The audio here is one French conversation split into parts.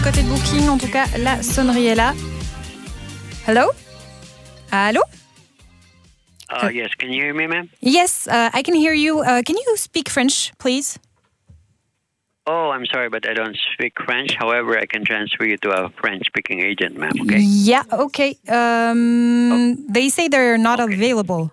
côté de Booking. En tout cas, la sonnerie est là. Hello? Allô? Yes, can you hear me, ma'am? Yes, I can hear you. Can you speak French, please? Oh, I'm sorry, but I don't speak French. However, I can transfer you to a French-speaking agent, ma'am, okay? Yeah, okay. They say they're not available.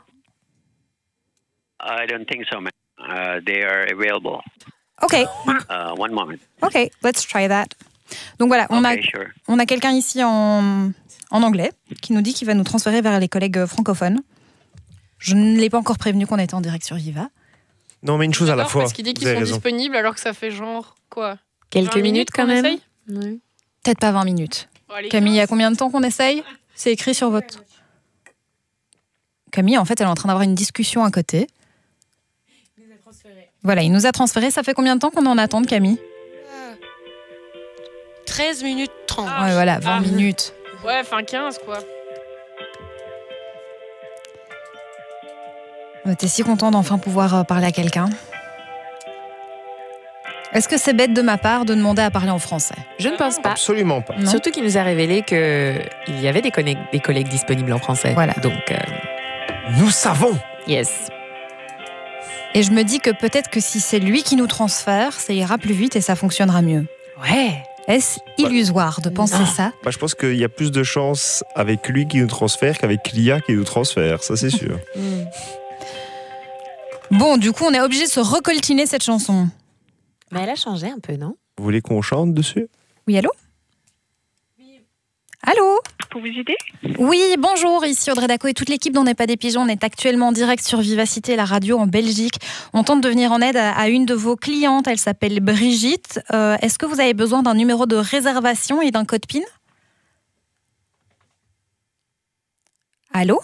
I don't think so, ma'am. They are available. Okay. One moment. Okay, let's try that. Donc voilà, on a quelqu'un ici en anglais qui nous dit qu'il va nous transférer vers les collègues francophones. Je ne l'ai pas encore prévenu qu'on était en direct sur Viva. Non, mais une chose à la fois. Parce qu'il dit qu'ils sont disponibles alors que ça fait genre quoi? Quelques minutes quand même. Oui. Peut-être pas 20 minutes. Oh, Camille, il y a combien de temps qu'on essaye? C'est écrit sur votre... Camille, en fait, elle est en train d'avoir une discussion à côté. Il nous a transféré. Voilà, il nous a transféré. Ça fait combien de temps qu'on est en attente, Camille? 13 minutes 30. Ouais, voilà, 20 minutes. Ouais, fin 15, quoi. T'es si content d'enfin pouvoir parler à quelqu'un. Est-ce que c'est bête de ma part de demander à parler en français? Je ne pense pas. Absolument pas. Non. Surtout qu'il nous a révélé qu'il y avait des collègues disponibles en français. Voilà. Donc, nous savons. Yes. Et je me dis que peut-être que si c'est lui qui nous transfère, ça ira plus vite et ça fonctionnera mieux. Ouais. Est-ce illusoire de penser ça? Je pense qu'il y a plus de chances avec lui qui nous transfère qu'avec l'IA qui nous transfère, ça c'est sûr. Bon, du coup, on est obligé de se recoltiner cette chanson. Mais elle a changé un peu, non? Vous voulez qu'on chante dessus? Oui, allô? Allô? Pour vous aider? Oui, bonjour, ici Audrey Daco et toute l'équipe d'On n'est pas des pigeons. On est actuellement en direct sur Vivacité, la radio en Belgique. On tente de venir en aide à une de vos clientes, elle s'appelle Brigitte. Est-ce que vous avez besoin d'un numéro de réservation et d'un code PIN? Allô?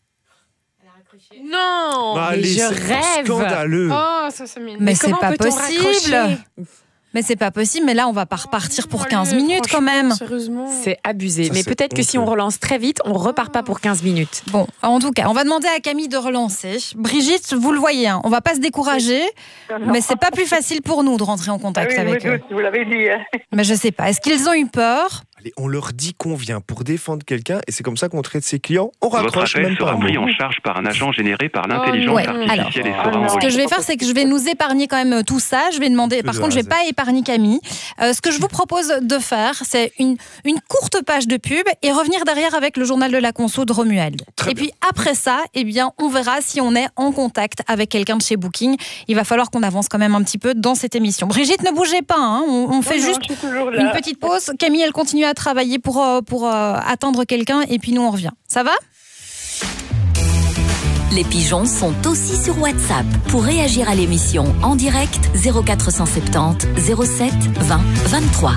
Non, mais je rêve. Scandaleux. Oh, ça m'énerve. Mais c'est pas possible. Mais c'est pas possible, mais là on va pas repartir pour 15 minutes quand même. Sérieusement. C'est abusé. Ça, mais c'est peut-être que si on relance très vite, on repart pas pour 15 minutes. Bon, en tout cas, on va demander à Camille de relancer. Brigitte, vous le voyez, hein, on va pas se décourager, mais c'est pas plus facile pour nous de rentrer en contact avec eux. Vous l'avez dit. Mais je sais pas, est-ce qu'ils ont eu peur? Allez, on leur dit qu'on vient pour défendre quelqu'un et c'est comme ça qu'on traite ses clients. On Votre raccroche appel même pas. sera pris en charge par un agent généré par l'intelligence artificielle et sera Ce que enregistré. je vais faire, c'est que je vais nous épargner quand même tout ça. Je vais demander. Par contre, je vais pas épargner Camille. Ce que je vous propose de faire, c'est une courte page de pub et revenir derrière avec le journal de la conso de Romuald. Très et puis après ça, eh bien, on verra si on est en contact avec quelqu'un de chez Booking. Il va falloir qu'on avance quand même un petit peu dans cette émission. Brigitte, ne bougez pas. Hein. On fait juste une petite pause. Camille, elle continue à travailler pour attendre quelqu'un et puis nous on revient. Ça va? Les pigeons sont aussi sur WhatsApp. Pour réagir à l'émission en direct, 0470 07 20 23.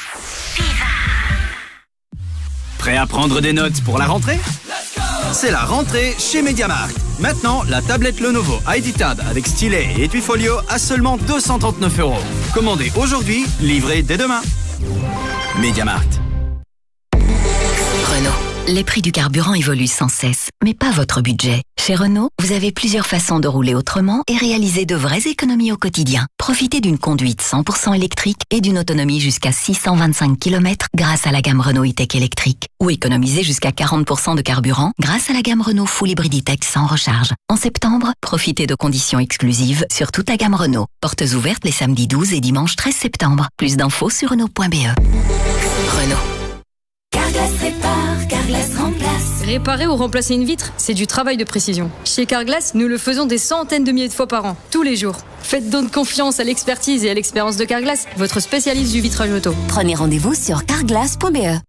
Prêt à prendre des notes pour la rentrée? C'est la rentrée chez MediaMarkt. Maintenant, la tablette Lenovo ID-Tab avec stylet et étui folio à seulement 239 €. Commandez aujourd'hui, livré dès demain. MediaMarkt. Renault. Les prix du carburant évoluent sans cesse, mais pas votre budget. Chez Renault, vous avez plusieurs façons de rouler autrement et réaliser de vraies économies au quotidien. Profitez d'une conduite 100% électrique et d'une autonomie jusqu'à 625 km grâce à la gamme Renault E-Tech électrique. Ou économisez jusqu'à 40% de carburant grâce à la gamme Renault Full Hybrid E-Tech sans recharge. En septembre, profitez de conditions exclusives sur toute la gamme Renault. Portes ouvertes les samedis 12 et dimanche 13 septembre. Plus d'infos sur Renault.be. Renault. Carglass répare, Carglass remplace. Réparer ou remplacer une vitre, c'est du travail de précision. Chez Carglass, nous le faisons des centaines de milliers de fois par an, tous les jours. Faites donc confiance à l'expertise et à l'expérience de Carglass, votre spécialiste du vitrage auto. Prenez rendez-vous sur carglass.be.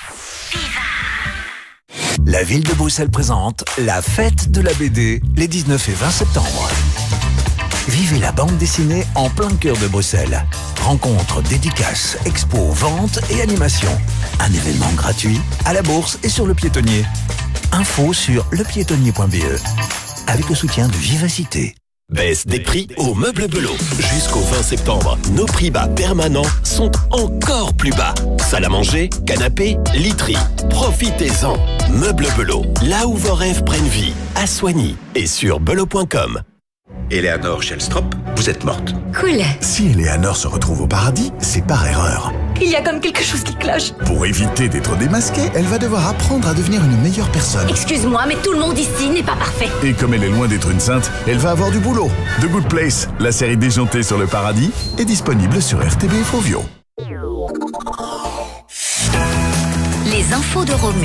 La ville de Bruxelles présente la fête de la BD les 19 et 20 septembre. Vivez la bande dessinée en plein cœur de Bruxelles. Rencontres, dédicaces, expos, ventes et animations. Un événement gratuit à la Bourse et sur le Piétonnier. Info sur lepiétonnier.be avec le soutien de Vivacité. Baisse des prix au Meuble Belot. Jusqu'au 20 septembre, nos prix bas permanents sont encore plus bas. Salle à manger, canapé, literie. Profitez-en. Meuble Belot, là où vos rêves prennent vie. À Soigny et sur belot.com. Eleanor Shellstrop, vous êtes morte. Cool. Si Eleanor se retrouve au paradis, c'est par erreur. Il y a comme quelque chose qui cloche. Pour éviter d'être démasquée, elle va devoir apprendre à devenir une meilleure personne. Excuse-moi, mais tout le monde ici n'est pas parfait. Et comme elle est loin d'être une sainte, elle va avoir du boulot. The Good Place, la série déjantée sur le paradis, est disponible sur RTB et Fovio. Les infos de Romu.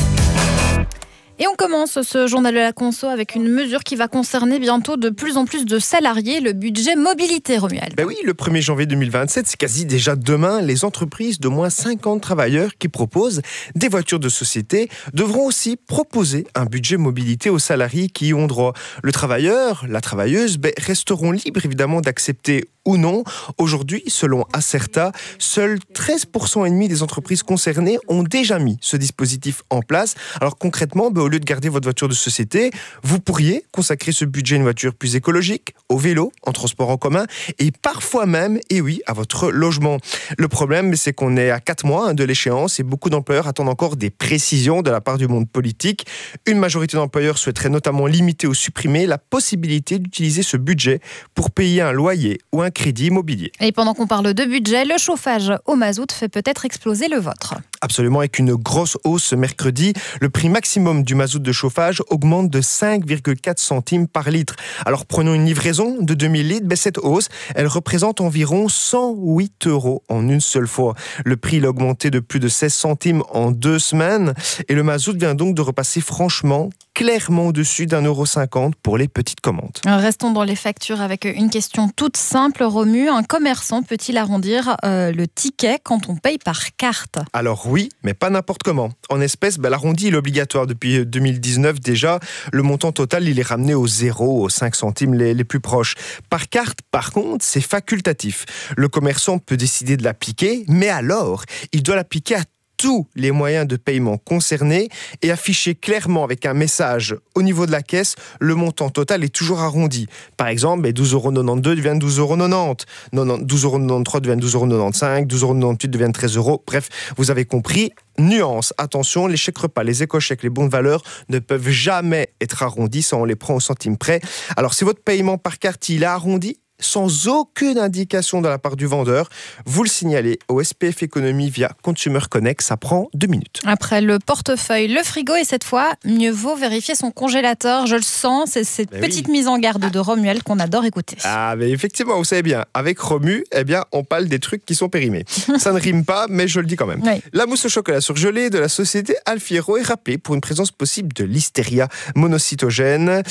Et on commence ce journal de la conso avec une mesure qui va concerner bientôt de plus en plus de salariés, le budget mobilité, Romuald. Ben oui, le 1er janvier 2027, c'est quasi déjà demain, les entreprises d'au moins 50 travailleurs qui proposent des voitures de société devront aussi proposer un budget mobilité aux salariés qui y ont droit. Le travailleur, la travailleuse, resteront libres évidemment d'accepter ou non. Aujourd'hui, selon Acerta, seuls 13,5% des entreprises concernées ont déjà mis ce dispositif en place. Alors concrètement, au lieu de garder votre voiture de société, vous pourriez consacrer ce budget à une voiture plus écologique, au vélo, en transport en commun et parfois même, et oui, à votre logement. Le problème, c'est qu'on est à 4 mois de l'échéance et beaucoup d'employeurs attendent encore des précisions de la part du monde politique. Une majorité d'employeurs souhaiterait notamment limiter ou supprimer la possibilité d'utiliser ce budget pour payer un loyer ou un crédit immobilier. Et pendant qu'on parle de budget, le chauffage au mazout fait peut-être exploser le vôtre. Absolument, avec une grosse hausse ce mercredi. Le prix maximum du mazout de chauffage augmente de 5,4 centimes par litre. Alors prenons une livraison de 2000 litres. Cette hausse, elle représente environ 108 € en une seule fois. Le prix il a augmenté de plus de 16 centimes en 2 semaines. Et le mazout vient donc de repasser franchement clairement au-dessus d'1,50 € pour les petites commandes. Restons dans les factures avec une question toute simple, Romu. Un commerçant peut-il arrondir le ticket quand on paye par carte ? Alors oui, mais pas n'importe comment. En espèces, l'arrondi est obligatoire depuis 2019 déjà. Le montant total, il est ramené au 0, aux 5 centimes les plus proches. Par carte, par contre, c'est facultatif. Le commerçant peut décider de l'appliquer, mais alors, il doit l'appliquer à tous les moyens de paiement concernés et afficher clairement avec un message au niveau de la caisse, le montant total est toujours arrondi. Par exemple, 12,92 € devient 12,90 €, 12,93 € devient 12,95 €, 12,98 € devient 13 €. Bref, vous avez compris. Nuance, attention, les chèques repas, les éco-chèques, les bons de valeur ne peuvent jamais être arrondis, ça on les prend au centime près. Alors si votre paiement par carte il est arrondi, sans aucune indication de la part du vendeur, vous le signalez au SPF Économie via Consumer Connect, ça prend 2 minutes. Après le portefeuille, le frigo et cette fois, mieux vaut vérifier son congélateur. Je le sens, c'est cette petite mise en garde de Romuald qu'on adore écouter. Ah, mais effectivement, vous savez bien, avec Romu, on parle des trucs qui sont périmés. Ça ne rime pas, mais je le dis quand même. Oui. La mousse au chocolat surgelée de la société Alfiero est râpée pour une présence possible de listeria monocytogène.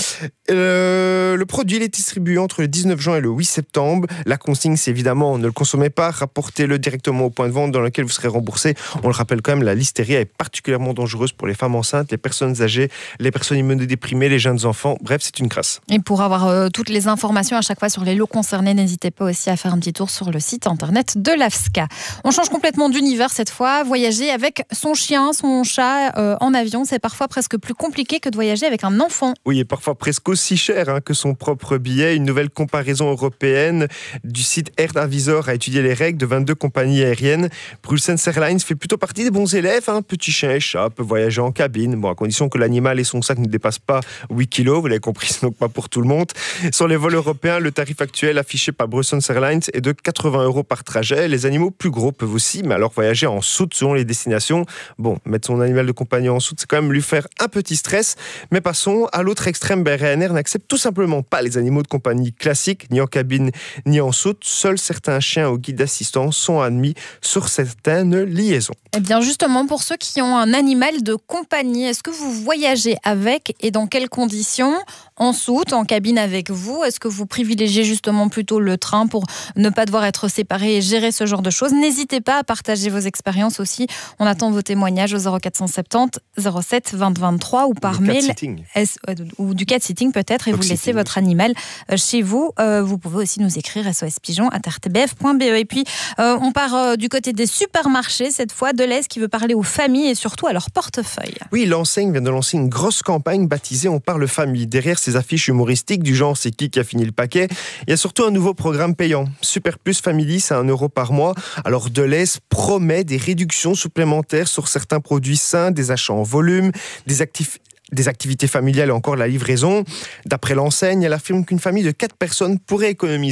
Le produit il est distribué entre le 19 juin et le 8 septembre. La consigne, c'est évidemment ne le consommez pas, rapportez-le directement au point de vente dans lequel vous serez remboursé. On le rappelle quand même, la listeria est particulièrement dangereuse pour les femmes enceintes, les personnes âgées, les personnes immunodéprimées, les jeunes enfants. Bref, c'est une crasse. Et pour avoir toutes les informations à chaque fois sur les lots concernés, n'hésitez pas aussi à faire un petit tour sur le site internet de l'AFSCA. On change complètement d'univers cette fois. Voyager avec son chien, son chat en avion, c'est parfois presque plus compliqué que de voyager avec un enfant. Oui, et parfois presque aussi cher que son propre billet. Une nouvelle comparaison européenne du site AirAvisor a étudié les règles de 22 compagnies aériennes. Brussels Airlines fait plutôt partie des bons élèves. Petit chien et chat peut voyager en cabine, à condition que l'animal et son sac ne dépassent pas 8 kilos. Vous l'avez compris, c'est donc pas pour tout le monde. Sur les vols européens, le tarif actuel affiché par Brussels Airlines est de 80 € par trajet. Les animaux plus gros peuvent aussi, mais alors voyager en soute selon les destinations. Mettre son animal de compagnie en soute, c'est quand même lui faire un petit stress. Mais passons à l'autre extrême. Ryanair n'accepte tout simplement pas les animaux de compagnie classiques, ni en cabine, ni en soute. Seuls certains chiens ou guides d'assistance sont admis sur certaines liaisons. Eh bien justement, pour ceux qui ont un animal de compagnie, est-ce que vous voyagez avec et dans quelles conditions ? En soute, en cabine avec vous ? Est-ce que vous privilégiez justement plutôt le train pour ne pas devoir être séparés et gérer ce genre de choses ? N'hésitez pas à partager vos expériences aussi. On attend vos témoignages au 0470 07 20 23 ou par mail. Ou du cat sitting peut-être, et vous laissez votre animal chez vous. Vous pouvez aussi nous écrire sospigeon@rtbf.be. Et puis on part du côté des supermarchés cette fois. Deleuze qui veut parler aux familles et surtout à leur portefeuille. Oui, l'enseigne vient de lancer une grosse campagne baptisée On parle famille. Derrière ces affiches humoristiques du genre c'est qui a fini le paquet, il y a surtout un nouveau programme payant. Super Plus Family, c'est 1 € par mois. Alors Deleuze promet des réductions supplémentaires sur certains produits sains, des achats en volume, des activités familiales et encore la livraison. D'après l'enseigne, elle affirme qu'une famille de 4 personnes pourrait économiser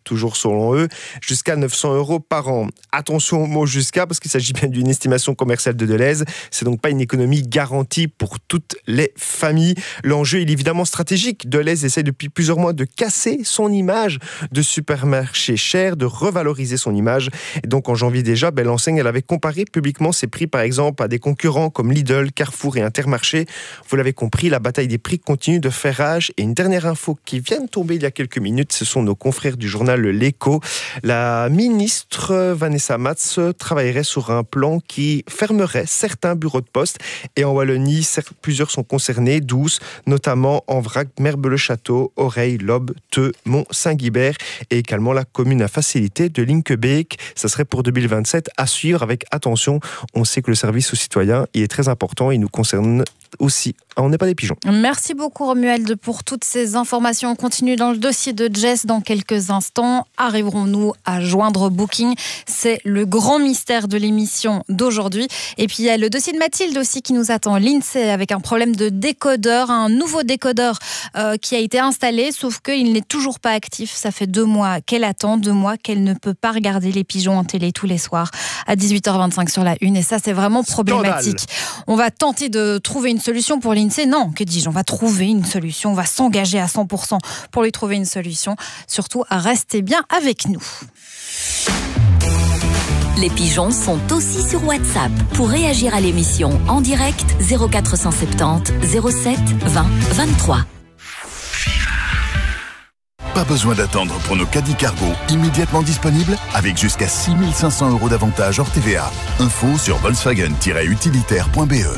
toujours selon eux, jusqu'à 900 € par an. Attention au mot jusqu'à, parce qu'il s'agit bien d'une estimation commerciale de Delhaize. C'est donc pas une économie garantie pour toutes les familles. L'enjeu est évidemment stratégique. Delhaize essaie depuis plusieurs mois de casser son image de supermarché cher, de revaloriser son image. Et donc en janvier déjà, l'enseigne elle avait comparé publiquement ses prix par exemple à des concurrents comme Lidl, Carrefour et Intermarché. Vous l'avez compris, la bataille des prix continue de faire rage. Et une dernière info qui vient de tomber il y a quelques minutes, ce sont nos confrères du journal L'Écho. La ministre Vanessa Mats travaillerait sur un plan qui fermerait certains bureaux de poste. Et en Wallonie, plusieurs sont concernés, 12, notamment en Vrac, Merbe-le-Château, Oreille, Lobe, Theux, Mont-Saint-Guibert et également la commune à facilité de Linkebeek. Ça serait pour 2027 à suivre avec attention. On sait que le service aux citoyens il est très important. Il nous concerne aussi. On n'est pas des pigeons. Merci beaucoup Romuald pour toutes ces informations. On continue dans le dossier de Jess dans quelques instants. Arriverons-nous à joindre Booking? C'est le grand mystère de l'émission d'aujourd'hui. Et puis il y a le dossier de Mathilde aussi qui nous attend. L'INSEE avec un problème de décodeur, un nouveau décodeur qui a été installé, sauf qu'il n'est toujours pas actif. Ça fait 2 mois qu'elle attend, 2 mois qu'elle ne peut pas regarder les pigeons en télé tous les soirs à 18h25 sur la 1. Et ça, c'est vraiment problématique. Scandale. On va tenter de trouver une solution pour l'INSEE. Non, que dis-je, on va trouver une solution. On va s'engager à 100% pour lui trouver une solution. Surtout, restez bien avec nous. Les pigeons sont aussi sur WhatsApp. Pour réagir à l'émission en direct, 0470 07 20 23. Pas besoin d'attendre pour nos caddies cargo immédiatement disponibles avec jusqu'à 6 500 € d'avantages hors TVA. Info sur volkswagen-utilitaire.be.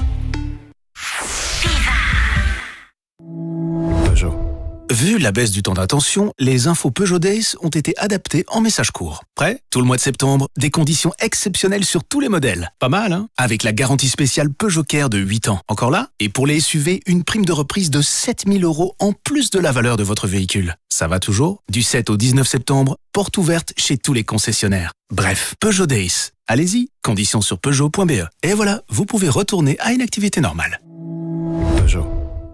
Vu la baisse du temps d'attention, les infos Peugeot Days ont été adaptées en message court. Prêt? Tout le mois de septembre, des conditions exceptionnelles sur tous les modèles. Pas mal, hein? Avec la garantie spéciale Peugeot Care de 8 ans. Encore là? Et pour les SUV, une prime de reprise de 7 000 € en plus de la valeur de votre véhicule. Ça va toujours? Du 7 au 19 septembre, porte ouverte chez tous les concessionnaires. Bref, Peugeot Days. Allez-y, conditions sur Peugeot.be. Et voilà, vous pouvez retourner à une activité normale. Peugeot.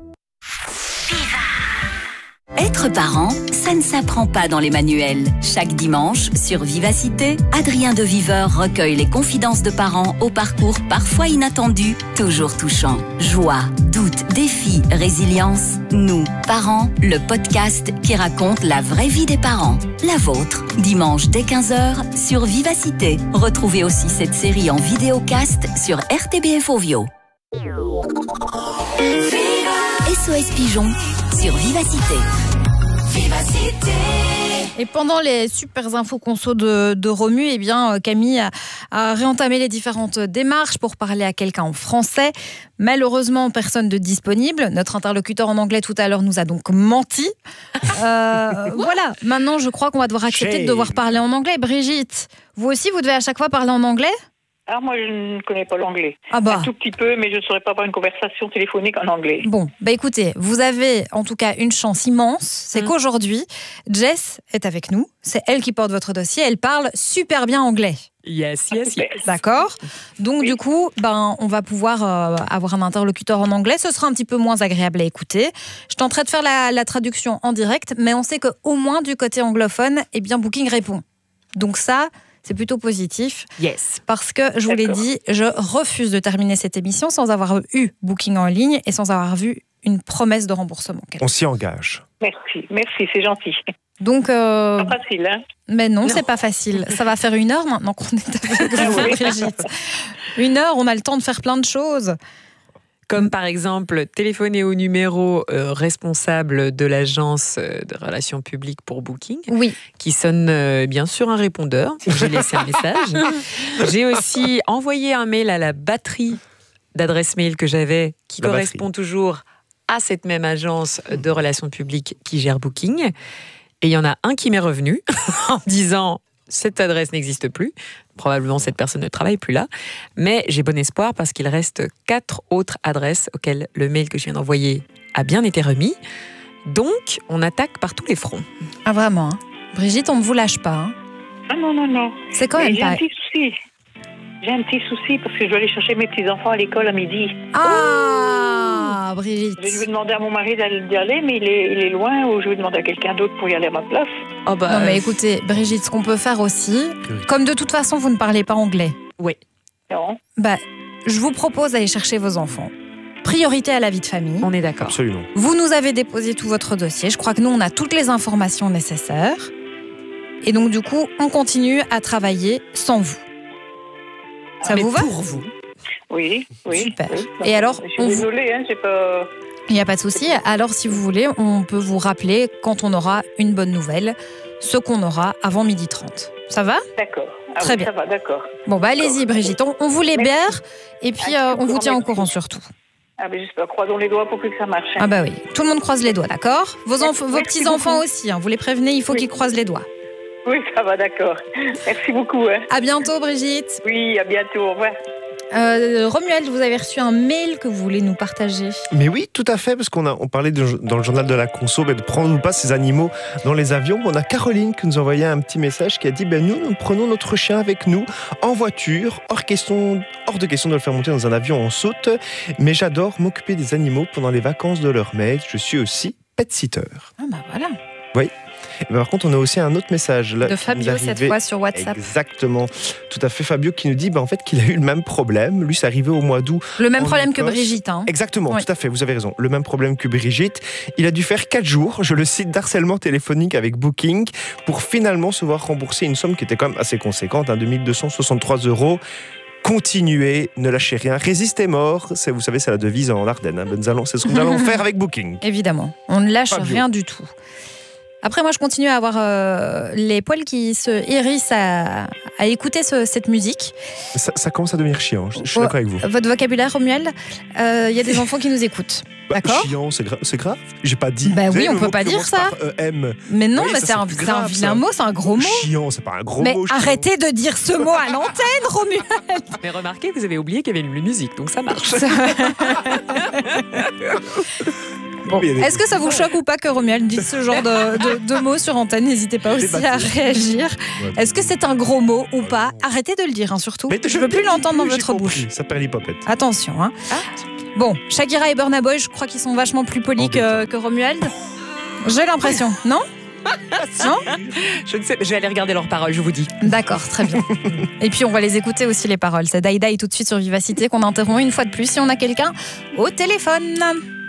Être parent, ça ne s'apprend pas dans les manuels. Chaque dimanche, sur Vivacité, Adrien de Viveur recueille les confidences de parents au parcours parfois inattendu, toujours touchant. Joie, doute, défi, résilience. Nous, parents, le podcast qui raconte la vraie vie des parents. La vôtre, dimanche dès 15h sur Vivacité. Retrouvez aussi cette série en vidéocast sur RTBF Ovio. SOS Pigeon sur Vivacité. Vivacité. Et pendant les super infos conso de Romu, eh bien, Camille a réentamé les différentes démarches pour parler à quelqu'un en français. Malheureusement, personne de disponible. Notre interlocuteur en anglais tout à l'heure nous a donc menti. Voilà, maintenant je crois qu'on va devoir accepter de devoir parler en anglais. Brigitte, vous aussi, vous devez à chaque fois parler en anglais ? Alors moi, je ne connais pas l'anglais. Ah bah. Un tout petit peu, mais je ne saurais pas avoir une conversation téléphonique en anglais. Bon, écoutez, vous avez en tout cas une chance immense, c'est qu'aujourd'hui, Jess est avec nous. C'est elle qui porte votre dossier. Elle parle super bien anglais. Yes. D'accord. Donc du coup, on va pouvoir avoir un interlocuteur en anglais. Ce sera un petit peu moins agréable à écouter. Je tenterai de faire la traduction en direct, mais on sait qu'au moins du côté anglophone, eh bien Booking répond. Donc ça, c'est plutôt positif. Yes. Parce que, je vous l'ai dit, je refuse de terminer cette émission sans avoir eu Booking en ligne et sans avoir vu une promesse de remboursement. On s'y engage. Merci, c'est gentil. Donc, pas facile, hein? Mais non, c'est pas facile. Ça va faire 1 heure maintenant qu'on est avec vous, Brigitte. 1 heure, on a le temps de faire plein de choses. Comme par exemple téléphoner au numéro responsable de l'agence de relations publiques pour Booking, qui sonne bien sur un répondeur. J'ai laissé un message. J'ai aussi envoyé un mail à la batterie d'adresses mail que j'avais, qui correspond toujours à cette même agence de relations publiques qui gère Booking. Et il y en a un qui m'est revenu en disant... Cette adresse n'existe plus. Probablement, cette personne ne travaille plus là. Mais j'ai bon espoir parce qu'il reste 4 autres adresses auxquelles le mail que je viens d'envoyer a bien été remis. Donc, on attaque par tous les fronts. Ah, vraiment, hein. Brigitte, on ne vous lâche pas. Hein. Ah non. C'est quand même pas... J'ai un petit souci parce que je dois aller chercher mes petits-enfants à l'école à midi. Ah, là, Brigitte. Je vais demander à mon mari d'y aller, mais il est loin, ou je vais demander à quelqu'un d'autre pour y aller à ma place. Non, mais écoutez, Brigitte, ce qu'on peut faire aussi, comme de toute façon, vous ne parlez pas anglais. Oui. Non. Je vous propose d'aller chercher vos enfants. Priorité à la vie de famille. On est d'accord. Absolument. Vous nous avez déposé tout votre dossier. Je crois que nous, on a toutes les informations nécessaires. Et donc, du coup, on continue à travailler sans vous. Ça vous va ? Pour vous. Oui. Super. Oui. Et alors, je suis désolée, c'est pas... Il n'y a pas de souci. Alors, si vous voulez, on peut vous rappeler quand on aura une bonne nouvelle, ce qu'on aura avant 12h30. Ça va ? D'accord. Très bien. Ça va, d'accord. Bon, allez-y, Brigitte. On vous libère et puis on vous tient au courant surtout. J'espère. Croisons les doigts pour que ça marche. Ah oui. Tout le monde croise les doigts, d'accord ? Vos petits-enfants aussi, vous les prévenez, il faut qu'ils croisent les doigts. Oui, ça va, d'accord. Merci beaucoup. À bientôt, Brigitte. Oui, à bientôt. Au revoir. Romuald, vous avez reçu un mail que vous voulez nous partager. Mais oui, tout à fait, parce on parlait dans le journal de la conso de prendre ou pas ces animaux dans les avions. On a Caroline qui nous envoyait un petit message qui a dit nous prenons notre chien avec nous en voiture, hors de question de le faire monter dans un avion en saute, mais j'adore m'occuper des animaux pendant les vacances de leur maître. Je suis aussi pet-sitter. Voilà. Oui. Et par contre, on a aussi un autre message là, de Fabio cette fois sur WhatsApp. Exactement, tout à fait. Fabio qui nous dit en fait qu'il a eu le même problème. Lui, c'est arrivé au mois d'août. Le même problème que Brigitte. Exactement, oui. Tout à fait. Vous avez raison. Le même problème que Brigitte. Il a dû faire 4 jours, je le cite, d'harcèlement téléphonique avec Booking pour finalement se voir rembourser une somme qui était quand même assez conséquente, de 1 263 €. Continuez, ne lâchez rien, résistez mort. Vous savez, c'est la devise en Ardennes. C'est ce que nous allons faire avec Booking. Évidemment, on ne lâche rien du tout. Après, moi, je continue à avoir les poils qui se hérissent à écouter cette musique. Ça commence à devenir chiant, je suis d'accord avec vous. Votre vocabulaire, Romuald, il y a des enfants qui nous écoutent. D'accord ? Chiant, c'est grave. J'ai pas dit. Oui, on peut pas dire ça. Mais non, c'est un vilain mot, c'est un gros mot. Chiant, c'est pas un gros Mais mot. arrêtez de dire ce mot à l'antenne, Romuald. Mais remarquez, vous avez oublié qu'il y avait une musique, donc ça marche. Bon, est-ce que ça vous choque ou pas que Romuald dise ce genre de mots sur antenne ? N'hésitez pas aussi à réagir. Est-ce que c'est un gros mot ou pas ? Arrêtez de le dire, surtout. Je ne veux plus l'entendre dans votre bouche. Ça perd l'hypopète. Attention. Bon, Shakira et Burna Boy, je crois qu'ils sont vachement plus polis que Romuald. J'ai l'impression, non ? Non ? Je ne sais, je vais aller regarder leurs paroles, je vous dis. D'accord, très bien. Et puis on va les écouter aussi, les paroles. C'est Daïdaï tout de suite sur Vivacité qu'on interrompt une fois de plus si on a quelqu'un au téléphone.